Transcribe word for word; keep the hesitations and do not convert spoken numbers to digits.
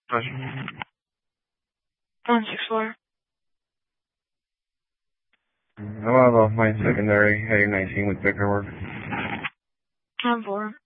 one six four. Hello, off my secondary, heading nineteen with Victor work. one four.